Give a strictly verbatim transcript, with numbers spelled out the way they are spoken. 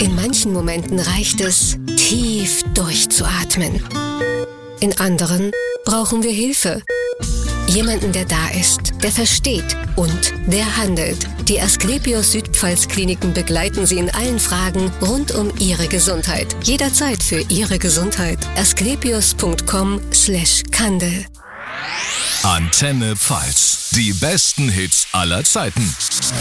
In manchen Momenten reicht es, tief durchzuatmen. In anderen brauchen wir Hilfe. Jemanden, der da ist, der versteht und der handelt. Die Asklepios Südpfalz Kliniken begleiten Sie in allen Fragen rund um Ihre Gesundheit. Jederzeit für Ihre Gesundheit. asklepios punkt com slash Kandel. Antenne Pfalz. Die besten Hits aller Zeiten.